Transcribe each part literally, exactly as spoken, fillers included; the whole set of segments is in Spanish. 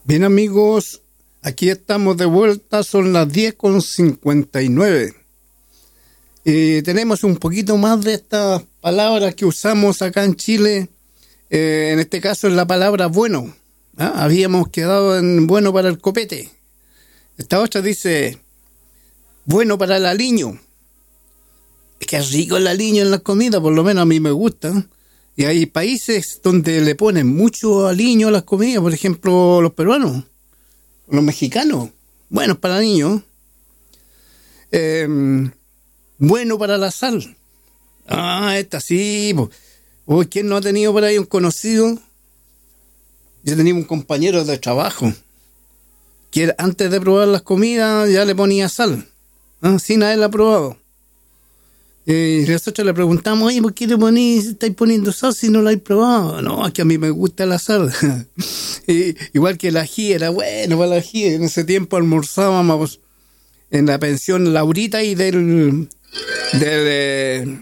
Bien, amigos, aquí estamos de vuelta, son las diez con cincuenta y nueve. Y tenemos un poquito más de estas palabras que usamos acá en Chile. Eh, en este caso es la palabra bueno. ¿Ah? Habíamos quedado en bueno para el copete. Esta otra dice bueno para el aliño. Es que es rico el aliño en la comida, por lo menos a mí me gusta. Y hay países donde le ponen mucho aliño a las comidas, por ejemplo, los peruanos, los mexicanos, buenos para el aliño. Eh, bueno para la sal. Ah, esta sí. Uy, ¿quién no ha tenido por ahí un conocido? Yo tenía un compañero de trabajo que antes de probar las comidas ya le ponía sal, ¿ah? Sin haberla probado. Y nosotros le preguntamos, oye, ¿por qué le ponís, estáis poniendo sal si no la habéis probado? No, es que a mí me gusta la sal. Y, igual que el ají, era bueno para el ají. En ese tiempo almorzábamos en la pensión Laurita y del, del,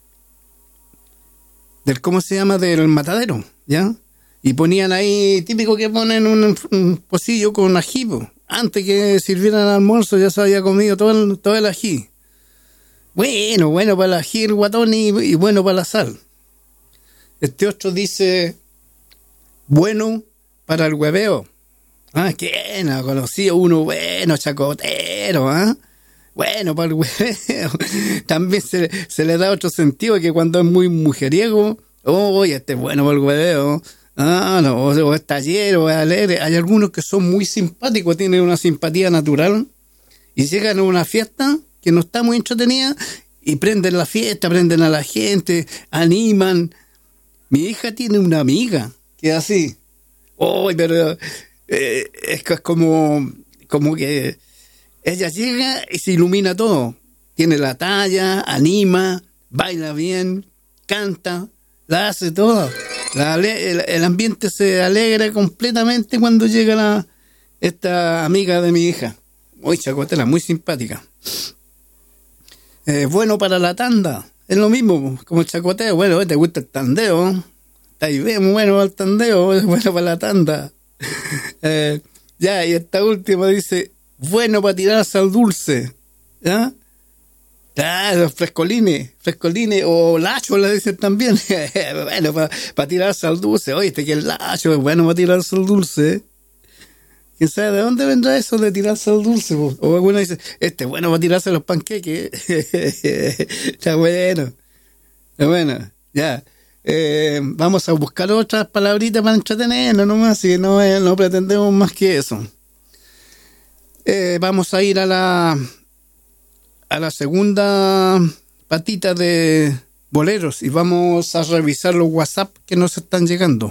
del, ¿cómo se llama? Del Matadero, ¿ya? Y ponían ahí, típico que ponen un, un pocillo con ají, po. Antes que sirvieran el almuerzo ya se había comido todo el, todo el ají. Bueno, bueno para el ají, el guatón y, y bueno para la sal. Este otro dice, bueno para el hueveo. Ah, ¿quién no conocía uno bueno, chacotero? ¿Ah? Bueno para el hueveo. También se, se le da otro sentido, que cuando es muy mujeriego, oh, este es bueno para el hueveo. Ah, no, o es tallero, o es alegre. Hay algunos que son muy simpáticos, tienen una simpatía natural y llegan a una fiesta que no está muy entretenida y prenden la fiesta, prenden a la gente, animan. Mi hija tiene una amiga que es así. Oh, pero eh, es como, como que ella llega y se ilumina todo. Tiene la talla, anima, baila bien, canta, la hace todo. La, el, el ambiente se alegra completamente cuando llega la, esta amiga de mi hija. Muy chacotera, muy simpática. Eh, bueno para la tanda, es lo mismo como el chacoteo. Bueno, te gusta el tandeo, está ahí bien, bueno para el tandeo, es bueno para la tanda. Eh, ya, y esta última dice, bueno para tirarse al dulce, ¿ya? Claro, frescolines, frescolines, o lacho le dicen también. Bueno, para pa tirarse al dulce, oye, este que el lacho es bueno para tirarse al dulce. ¿Quién sabe de dónde vendrá eso de tirarse al dulce? Po? O alguno dice, este es bueno para tirarse los panqueques. Está bueno. Está bueno. Ya. Eh, vamos a buscar otras palabritas para entretenernos nomás, si no, eh, no pretendemos más que eso. Eh, vamos a ir a la a la segunda patita de boleros y vamos a revisar los WhatsApp que nos están llegando.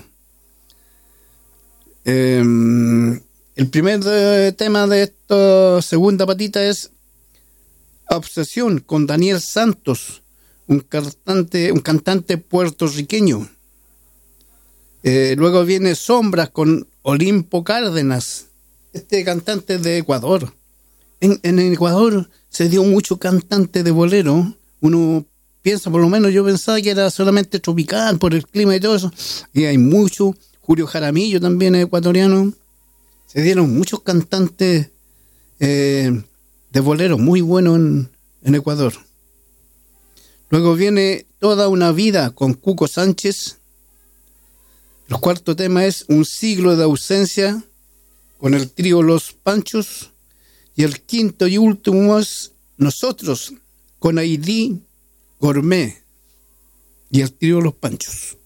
Eh, El primer de, tema de esta segunda patita es Obsesión con Daniel Santos, un cantante, un cantante puertorriqueño. Eh, luego viene Sombras con Olimpo Cárdenas, este cantante de Ecuador. En, en Ecuador se dio mucho cantante de bolero. Uno piensa, por lo menos yo pensaba que era solamente tropical por el clima y todo eso. Y hay mucho. Julio Jaramillo también es ecuatoriano. Se dieron muchos cantantes eh, de bolero muy buenos en, en Ecuador. Luego viene Toda una vida con Cuco Sánchez. El cuarto tema es Un siglo de ausencia con el trío Los Panchos. Y el quinto y último es Nosotros con Aidí Gourmet y el trío Los Panchos.